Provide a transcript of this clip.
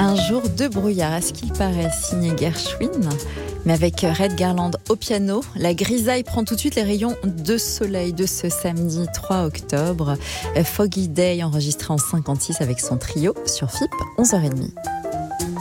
Un jour de brouillard, à ce qu'il paraît, signé Gershwin. Mais avec Red Garland au piano, la grisaille prend tout de suite les rayons de soleil de ce samedi 3 octobre. Foggy Day enregistré en 56 avec son trio sur FIP, 11h30.